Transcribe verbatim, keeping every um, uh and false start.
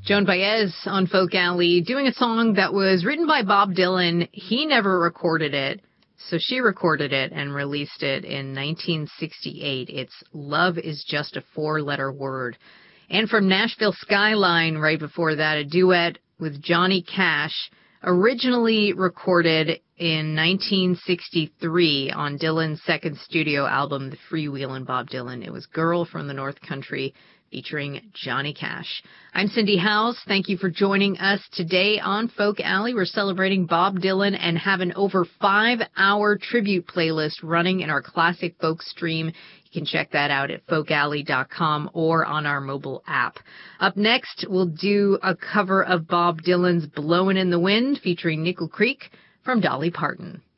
Joan Baez on Folk Alley doing a song that was written by Bob Dylan. He never recorded it, so she recorded it and released it in nineteen sixty-eight. It's Love Is Just a Four-Letter Word. And from Nashville Skyline right before that, a duet with Johnny Cash, originally recorded in nineteen sixty-three on Dylan's second studio album, The Freewheelin' Bob Dylan. It was Girl from the North Country, featuring Johnny Cash. I'm Cindy Howes. Thank you for joining us today on Folk Alley. We're celebrating Bob Dylan and have an over five-hour tribute playlist running in our Classic Folk stream. You can check that out at folk alley dot com or on our mobile app. Up next, we'll do a cover of Bob Dylan's Blowin' in the Wind featuring Nickel Creek from Dolly Parton.